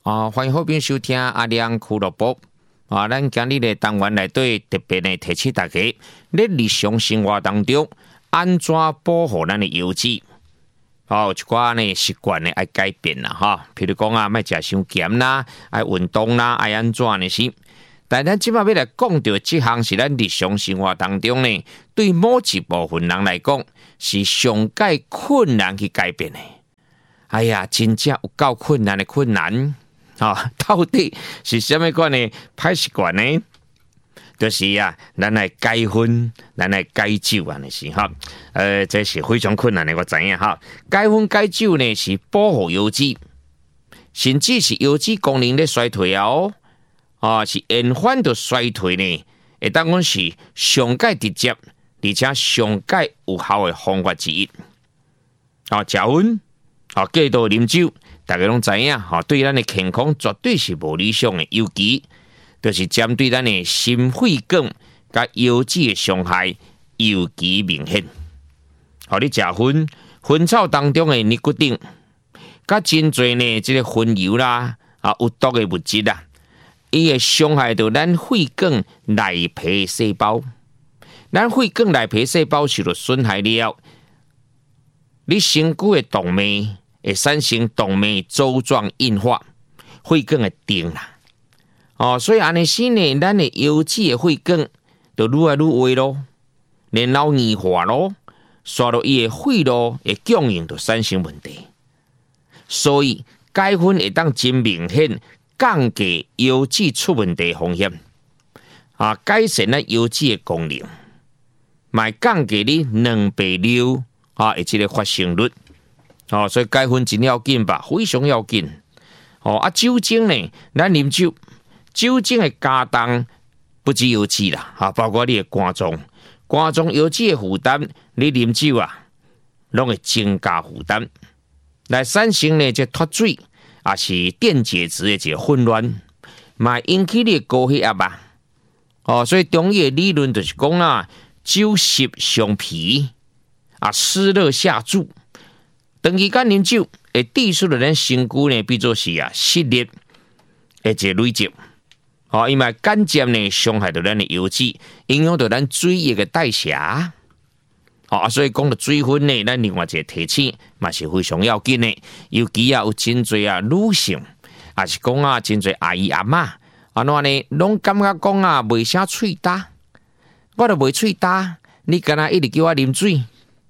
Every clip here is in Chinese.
欢迎好朋友收听阿亮俱乐部。咱今日的单元内底特别呢提醒大家，在日常生活当中，安怎保护咱的油脂？一寡呢习惯呢爱改变啦哈。譬如讲啊，莫食伤咸啦，爱运动啦，爱安怎呢是？但咱即摆要来讲到这项是咱日常生活当中呢，对某一部分人来讲是上界困难去改变的。哎呀，真正有够困难的困难到底是什么款的歹习惯呢？就是咱来戒烟，咱来戒酒安尼是哈。这是非常困难的，我知影哈。戒烟戒酒呢是保护油脂，甚至是油脂功能咧衰退是延缓到衰退呢，会当讲是上界直接，而且上界有效的方法之一。食烟，过度啉酒，大家拢知影对咱的健康绝对是无理想的，尤其就是针对咱的心血管甲油脂的伤害尤其明显。你食薰草当中的尼古丁，甲真侪呢，这个薰油啦有毒的物质啦。伊会伤害到咱血管内皮细胞，咱血管内皮细胞受到损害了，你身躯的动脉会产生动脉粥状硬化，血管会定啦。所以安尼时呢，咱的油脂的血管就愈来愈歪咯，然后硬化咯，刷到伊的血路的供应就产生问题。所以戒烟会当真明显降低油脂出问题风险，改善咱油脂的功能，卖降低你卵白瘤的这个发生率。所以戒烟真要紧吧，非常要紧。酒精呢，咱啉酒，酒精的加重不止油脂啦，包括你的肝脏油脂的负担，你啉酒拢会增加负担，来产生呢这脱水。也是电解质的一个混乱，嘛引起你的高血压所以中医的理论就是讲酒湿伤脾湿热下注，长期间啉酒会致使咱身躯呢，变做是湿热的一个累积因为间接呢伤害到咱的油脂，影响到咱水液的代谢所以讲到水分呢，咱另外一个提醒嘛是非常要紧的。尤其有真侪女性，也是讲真侪阿姨阿嬷安怎呢，拢感觉讲袂啥喙焦，我都袂喙焦，你干那一直叫我啉水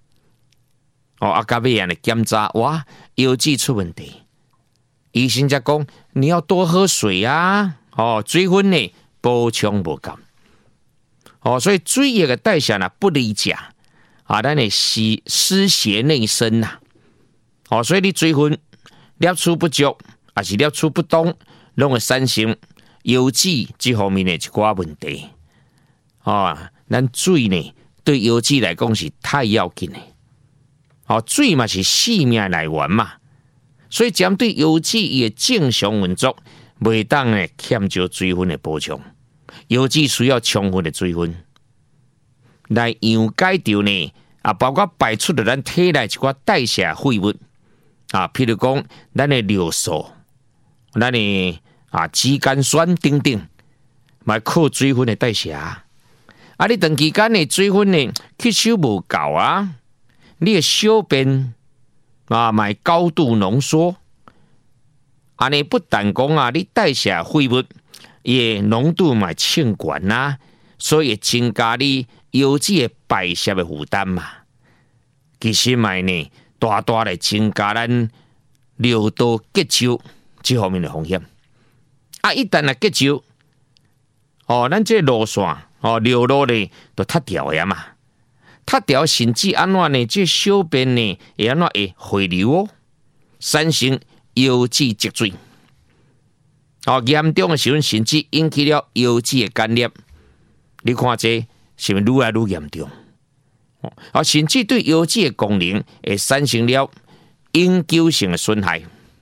到尾检查，哇，油脂出问题。医生才讲你要多喝水水分呢补充无够所以水液的代谢不理解。咱的湿邪内生所以你水分摄取不足，还是摄取不当，拢会产生油脂这方面的一寡问题。咱水呢，对油脂来讲是太要紧的。水嘛是生命来源嘛，所以针对油脂伊的正常运作，袂当呢欠少水分的补充。油脂需要充分的水分。来溶解掉呢包括排出了咱体内一寡代谢废物譬如讲咱的尿素、咱的脂酐酸等等，嘛靠水分的代谢你长期间的水分呢吸收无够你的小便嘛高度浓缩，安尼不但讲你代谢废物伊的浓度嘛清悬所以增加你油脂的排泄的负担嘛，其实嘛呢，大大来增加咱尿道结石这方面的风险。一旦结石，咱这路线尿路呢就塌掉呀嘛，塌掉甚至安怎呢？这小便呢会安怎会回流产生油脂积水。严重的时候甚至引起了油脂的感染。你看这是不是愈来愈严重？甚至对油脂的功能会产生了永久性的损害，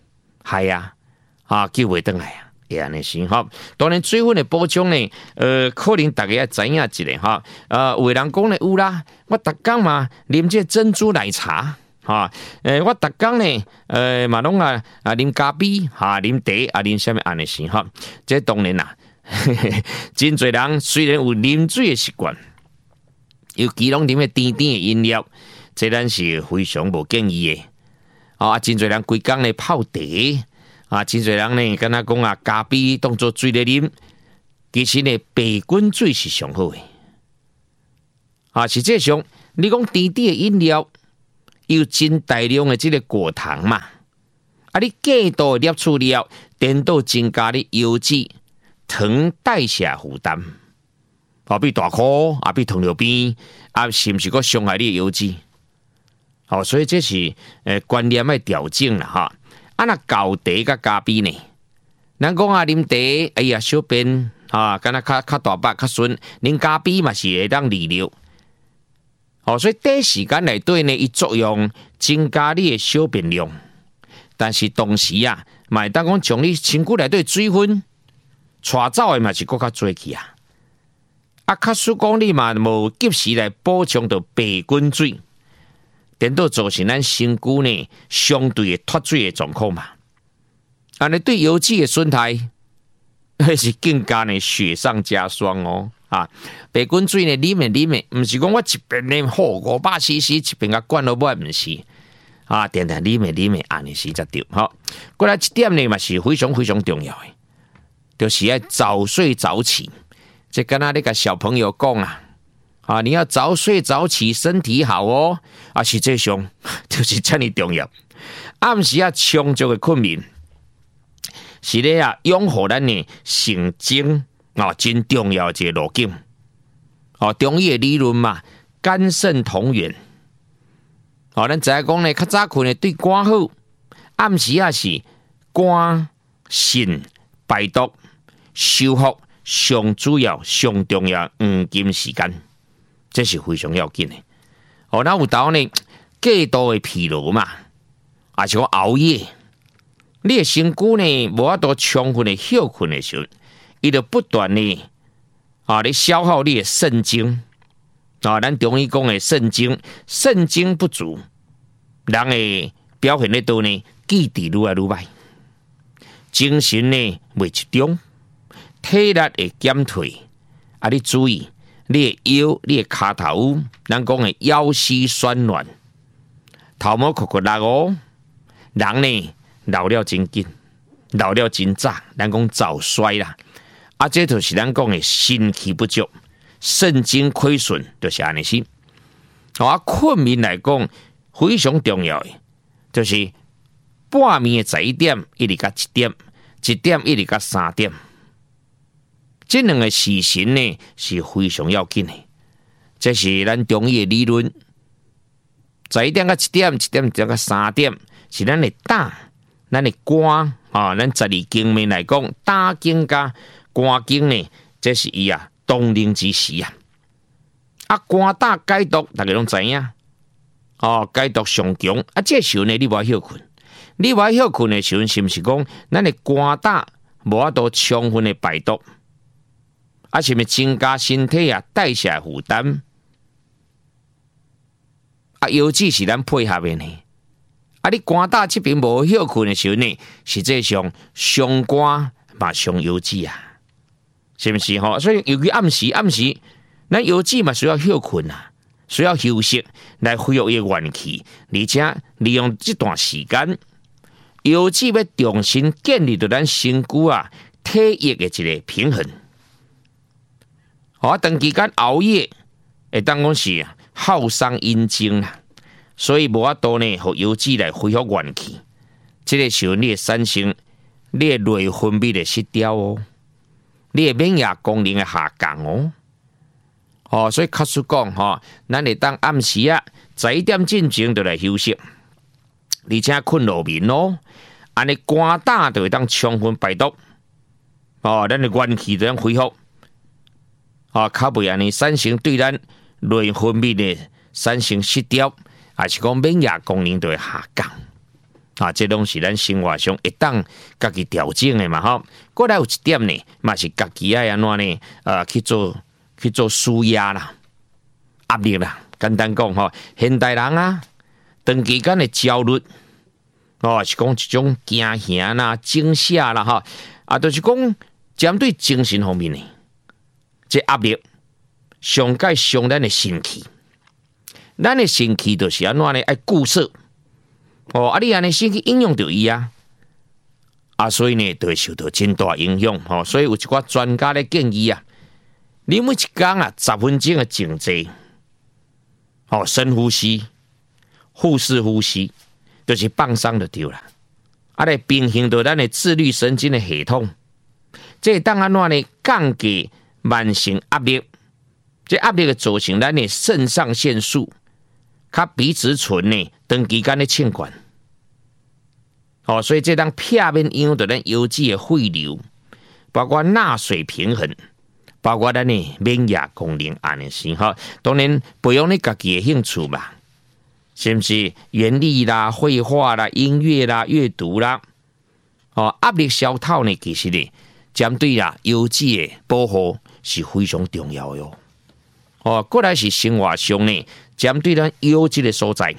救袂回来会安尼是当然水分的补充呢，可能大家也知影一下有的人讲呢有啦，我逐天嘛啉这珍珠奶茶哈，我逐工呢，嘛拢啉咖啡，哈，啉茶，啉啥物安尼先哈。这当然啦，真侪人虽然有啉水的习惯，尤其拢啉个甜甜的饮料，这咱是非常无建议的。真侪人规工咧泡茶，真侪人呢，敢若讲咖啡当做水咧啉，其实呢，白滚水是上好的。实际上，你讲甜甜的饮料。有真大量的这个果糖嘛，你过度摄取了，颠倒增加你油脂、糖代谢负担，比大颗，比糖尿病，是不是个伤害你的油脂？所以这是观念要调整啦哈。那高茶甲咖啡呢？咱讲啉茶，哎呀小便敢若较大巴较顺，啉咖啡嘛是会当利尿。所以短时间内对呢，伊作用增加你的小便量，但是同时嘛会当讲将你身躯内底水分带走的嘛是更较多去啊。假使讲你嘛无及时来补充到白滚水，颠倒造成咱身躯呢相对的脱水的状况嘛。安尼对油脂的损害，那是更加呢雪上加霜哦。白滚水呢，啉的，唔是讲我一边呢好500cc，一边甲灌落尾，唔是定定啉的，安尼是才对。过来一点呢，嘛是非常非常重要的，就是要早睡早起。这跟那个小朋友讲你要早睡早起，身体好哦。实际上就是这么重要。暗时充足的困眠，是咧养护咱的神经。真重要的一个路径。中医的理论嘛，肝肾同源。咱知影讲呢，较早困的对肝好，暗时是肝肾排毒、修复上主要、上重要黄金时间，这是非常要紧的。咱有当呢过度的疲劳嘛，是讲熬夜，你的身躯呢无法度充分的休困的时候。伊就不断呢，咧消耗你的肾精，咱中医讲的肾精不足，人的表现咧都呢，记忆愈来愈歹，精神呢袂集中，体力会减退。你注意，你的腰、你的骹头，咱讲的腰膝酸软，头毛壳力哦，人呢老了真紧，老了真早，咱讲早衰啦。这就是咱讲的肾气不足、肾精亏损，就是安尼先。困眠来讲非常重要的，就是半暝的11点一直到1点，1点一直到3点，这两个时辰呢是非常要紧的。这是咱中医的理论，11点到1点，1点到3点是咱的胆、咱的肝咱12经面来讲，胆经加肝经呢，这是伊当令之时肝胆解毒，大家拢知影解毒上强这时候呢，你无休困，你无休困的时候，是不是讲咱的肝胆无法度充分的排毒，是不是增加身体代谢负担？油脂是咱配合的呢。你肝胆这边无休困的时候呢，实际上伤肝嘛伤油脂是不是所以尤其暗时，咱油脂嘛需要休困需要休息来恢复伊元气，而且利用这段时间，油脂要重新建立到咱身躯体液的一个平衡。长期间熬夜会当讲是耗伤阴精所以无法度呢，互油脂来恢复元气。这个时候你会产生你的内分泌的失调哦。你的免疫功能的下降所以确实讲咱会当暗时11点进前就来休息，而且困入眠安尼肝胆就会当充分排毒咱的元气就当恢复较袂安尼产生对咱内分泌的产生失调，还是讲免疫功能就会下降。这拢是咱生活上会当家己调整的嘛过来有一点呢，嘛是家己安怎呢？去做舒压啦、压力啦。简单讲现代人长期间的焦虑，是讲一种惊吓啦、惊吓啦，就是讲针对精神方面的这压力，上界伤咱的身体。咱的身体就是安怎呢？爱固摄，你安尼先去应用到伊啊，所以呢，就会受到真大影响。所以有一寡专家咧建议啊，你每一天10分钟的静坐，深呼吸、腹式呼吸，就是放松就对了。来平衡到咱的自律神经的系统，这当安怎呢？降低慢性压力，这压力的造成咱的肾上腺素。它皮质醇呢，长期间的欠管，所以这当片面影响到咱腰肌的血流，包括纳水平衡，包括咱的免疫功能安尼是当然培养你家己的兴趣嘛，是不是？园艺啦、绘画啦、音乐啦、阅读啦，压力消透呢，其实呢，针对腰肌的保护是非常重要的过来是生活上呢。针对咱腰这个所在，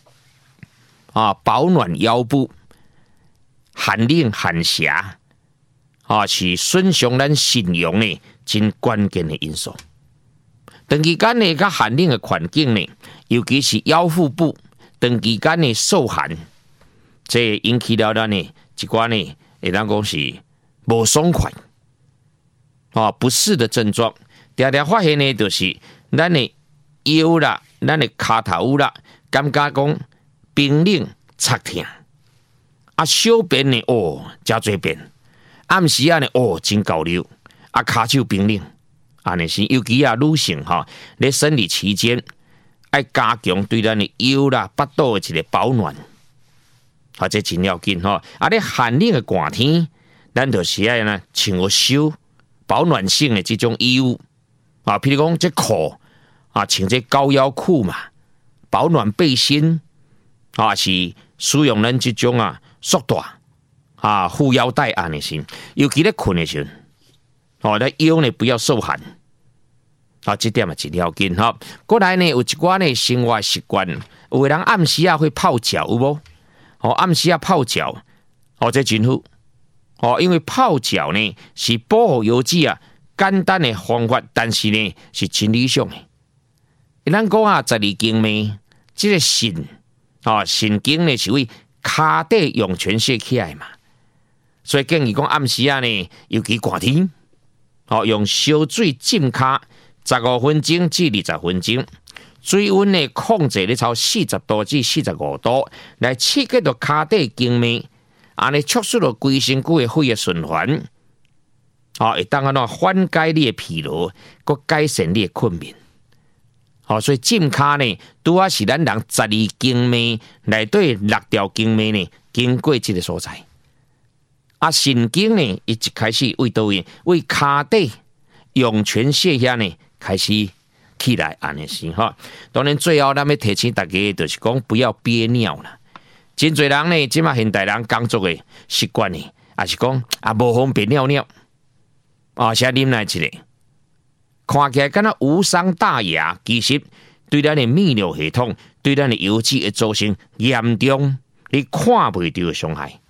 保暖腰部、寒冷寒邪，是损伤咱信用呢真关键的因素。长期间呢，较寒冷的环境呢，尤其是腰腹部长期间的受寒，这引起了咱呢一寡呢，会当讲是无爽快，不适的症状。常常发现呢，就是咱的腰啦。咱的骹头啦，感觉讲冰冷、擦痛，小便呢真多便，暗时呢真够流，骹手冰冷，安尼是尤其女性咧生理期间，爱加强对咱的腰啦、腹肚的一个保暖，这真要紧咧寒冷的寒天，咱就是爱呢穿小保暖性的这种衣物譬如讲这裤。穿这高腰裤嘛，保暖背心是使用咱这种束带护腰带安尼先，尤其咧困的时候，咱腰呢不要受寒这点真要紧过来呢，有一寡呢生活习惯，有的人暗时会泡脚，有无？暗时泡脚，这真好因为泡脚呢是保护腰肌简单的方法，但是呢是真理想的。咱讲12经脉，这个肾肾经呢是为骹底涌泉泄起来嘛，所以建议讲暗时呢，尤其寒天，用烧水浸骹15分钟至20分钟，水温呢控制咧超40度至45度，来刺激到骹底经脉，安尼促使到规身躯的血液循环，会当缓解你的疲劳，佮改善你的困眠。所以浸骹呢，拄是咱人12经脉内底6条经脉呢，经过这个所在。肾经呢，一开始为倒位？为骹底涌泉穴遐呢开始起来，安尼是当然最后咱要提醒大家，就是讲不要憋尿啦。真侪人呢，即马现代人工作的习惯呢，也是讲无方便尿尿先啉来一个。看起来敢若无伤大雅，其实对咱的泌尿系统、对咱的腰肌会造成严重你看袂到的伤害。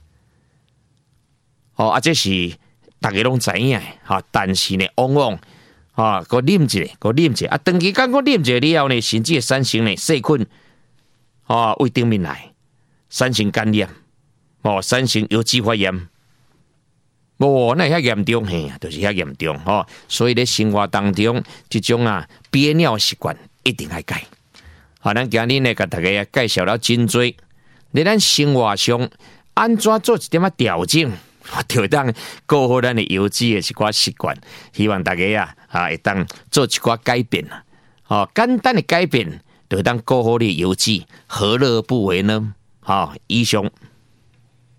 这是大家拢知影但是呢，往往个啉一个，长期间个啉一个了后呢，甚至会产生呢细菌胃顶面来，产生感染，产生腰肌发炎。那遐严重就是遐严重所以咧生活当中，这种憋尿习惯一定要改。咱今日呢，给大家介绍了真多，在咱生活上安怎做一点调整，就当顾好咱的腰肌的一寡习惯。希望大家会当做一寡改变简单的改变，就当顾好你的腰肌，何乐不为呢？以上。